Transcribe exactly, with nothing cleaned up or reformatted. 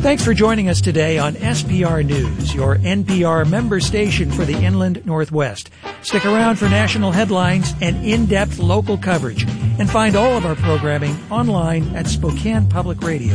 Thanks for joining us today on S P R News, your N P R member station for the Inland Northwest. Stick around for national headlines and in-depth local coverage, and find all of our programming online at Spokane Public Radio.